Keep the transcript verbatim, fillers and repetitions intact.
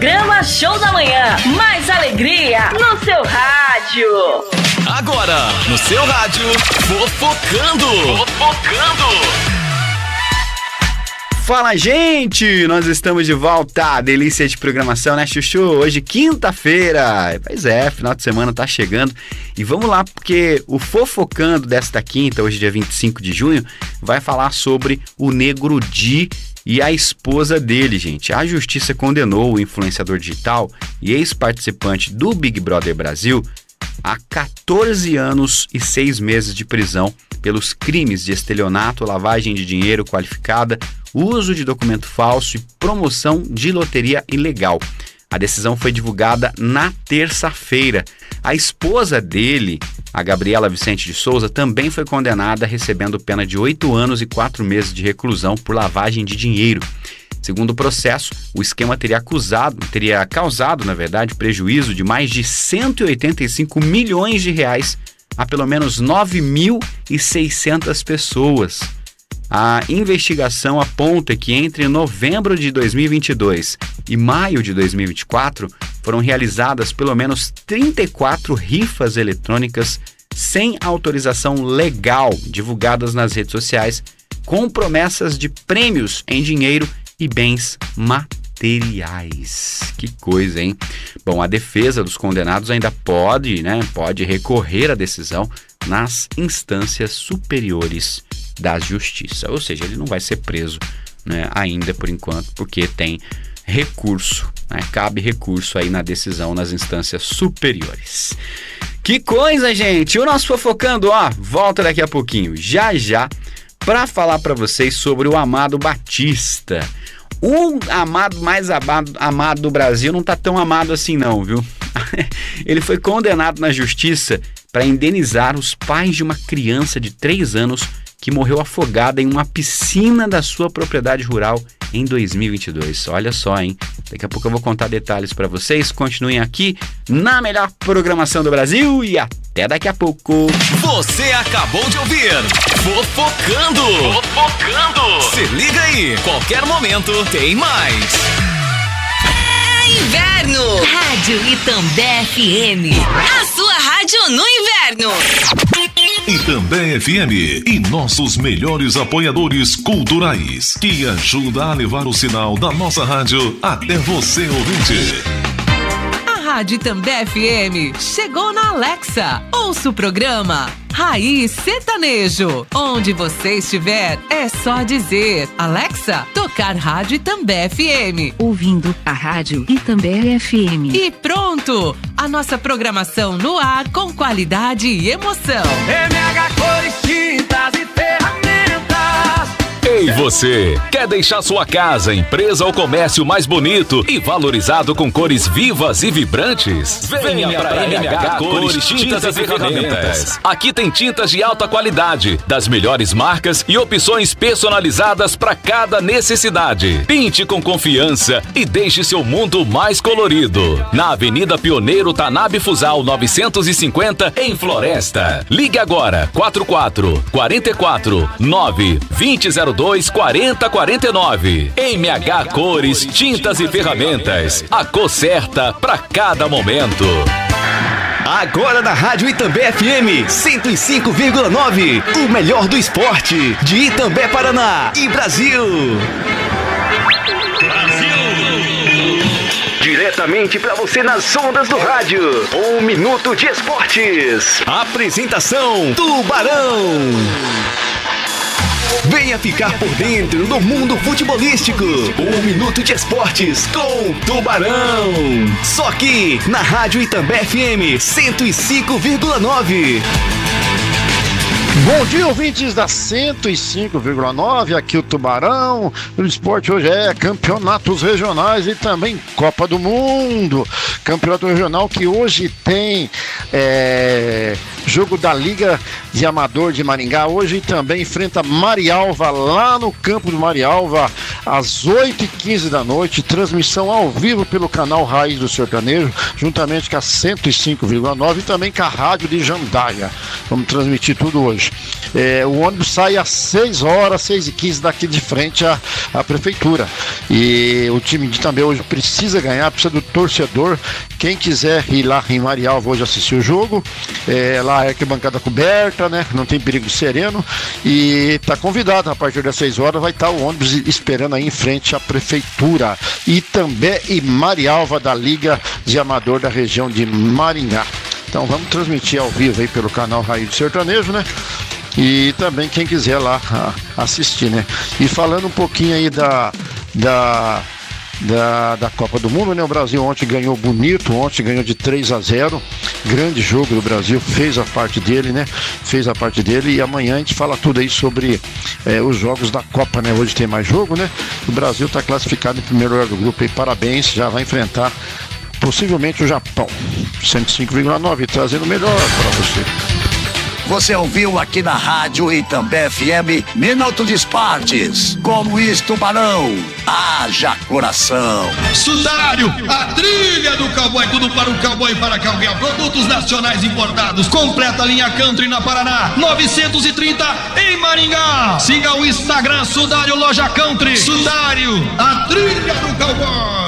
Programa Show da Manhã. Mais alegria no seu rádio. Agora, no seu rádio, Fofocando. Fofocando. Fala, gente! Nós estamos de volta. Delícia de programação, né, Chuchu? Hoje, quinta-feira. Pois é, final de semana tá chegando. E vamos lá, porque o Fofocando desta quinta, hoje dia vinte e cinco de junho, vai falar sobre o Nego Di e a esposa dele, gente. A justiça condenou o influenciador digital e ex-participante do Big Brother Brasil a quatorze anos e seis meses de prisão pelos crimes de estelionato, lavagem de dinheiro qualificada, uso de documento falso e promoção de loteria ilegal. A decisão foi divulgada na terça-feira. A esposa dele, a Gabriela Vicente de Souza, também foi condenada, recebendo pena de oito anos e quatro meses de reclusão por lavagem de dinheiro. Segundo o processo, o esquema teria acusado, teria causado, na verdade, prejuízo de mais de cento e oitenta e cinco milhões de reais a pelo menos nove mil e seiscentas pessoas. A investigação aponta que entre novembro de dois mil e vinte e dois e maio de dois mil e vinte e quatro foram realizadas pelo menos trinta e quatro rifas eletrônicas sem autorização legal, divulgadas nas redes sociais, com promessas de prêmios em dinheiro e bens materiais. Que coisa, hein? Bom, a defesa dos condenados ainda pode, né, pode recorrer à decisão nas instâncias superiores da justiça. Ou seja, ele não vai ser preso, né, ainda por enquanto, porque tem recurso, né? Cabe recurso aí na decisão nas instâncias superiores. Que coisa, gente! O nosso Fofocando, ó, volta daqui a pouquinho, já já, para falar para vocês sobre o Amado Batista. O amado mais amado, amado do Brasil não tá tão amado assim não, viu? Ele foi condenado na justiça para indenizar os pais de uma criança de três anos que morreu afogada em uma piscina da sua propriedade rural em dois mil e vinte e dois. Olha só, hein? Daqui a pouco eu vou contar detalhes para vocês. Continuem aqui na melhor programação do Brasil e até daqui a pouco. Você acabou de ouvir Fofocando. Fofocando. Se liga aí, qualquer momento tem mais. É inverno. Rádio Itambé F M. A sua rádio no inverno. Itambé F M e nossos melhores apoiadores culturais, que ajuda a levar o sinal da nossa rádio até você, ouvinte. A Rádio Itambé F M chegou na Alexa. Ouça o programa Raiz Sertanejo. Onde você estiver, é só dizer: Alexa, tocar Rádio Itambé F M. Ouvindo a Rádio Itambé F M. E pronto! A nossa programação no ar com qualidade e emoção. M H Cores, Tintas e Ferramentas. Ei, você! Quer deixar sua casa, empresa ou comércio mais bonito e valorizado com cores vivas e vibrantes? Venha, Venha para M H Cores, Tintas e Ferramentas. Aqui tem tintas de alta qualidade, das melhores marcas e opções personalizadas para cada necessidade. Pinte com confiança e deixe seu mundo mais colorido. Na Avenida Pioneiro Tanabe Fusal novecentos e cinquenta, em Floresta. Ligue agora, quatro quatro quatro quatro nove dois zero dois quatro zero quatro nove. M H Cores, Tintas e Ferramentas. A cor certa para cada momento. Agora na Rádio Itambé F M cento e cinco vírgula nove, o melhor do esporte de Itambé, Paraná e Brasil. Brasil! Diretamente para você nas ondas do rádio, um minuto de esportes. Apresentação Tubarão. Venha ficar por dentro do mundo futebolístico. Um minuto de esportes com Tubarão. Só aqui na Rádio Itambé F M cento e cinco vírgula nove. Bom dia, ouvintes da cento e cinco vírgula nove, aqui o Tubarão. O esporte hoje é campeonatos regionais e também Copa do Mundo. Campeonato regional que hoje tem é, jogo da Liga de Amador de Maringá. Hoje também enfrenta Marialva lá no campo do Marialva. às oito e quinze da noite, transmissão ao vivo pelo canal Raiz do Sertanejo, juntamente com a cento e cinco vírgula nove e também com a rádio de Jandaia. Vamos transmitir tudo hoje. É, o ônibus sai às seis horas, seis e quinze daqui de frente à, à prefeitura. E o time de também hoje precisa ganhar, precisa do torcedor. Quem quiser ir lá em Marialva hoje assistir o jogo, é, lá é arquibancada coberta, né? Não tem perigo sereno. E tá convidado, a partir das seis horas vai estar o ônibus esperando aí em frente à prefeitura. E também em Marialva, da Liga de Amador da região de Maringá. Então vamos transmitir ao vivo aí pelo canal Raiz do Sertanejo, né? E também quem quiser lá a, assistir, né? E falando um pouquinho aí da, da, da, da Copa do Mundo, né? O Brasil ontem ganhou bonito, ontem ganhou de três a zero. Grande jogo do Brasil, fez a parte dele, né? Fez a parte dele e amanhã a gente fala tudo aí sobre é, os jogos da Copa, né? Hoje tem mais jogo, né? O Brasil está classificado em primeiro lugar do grupo e parabéns, já vai enfrentar possivelmente o Japão. cento e cinco vírgula nove, trazendo o melhor para você. Você ouviu aqui na Rádio Itambé F M, Minuto de Esportes, com Luiz Tubarão. Haja coração. Sudário, a trilha do cowboy, tudo para o cowboy e para carregar produtos nacionais importados. Completa a linha Country na Paraná, novecentos e trinta em Maringá. Siga o Instagram Sudário Loja Country. Sudário, a trilha do cowboy.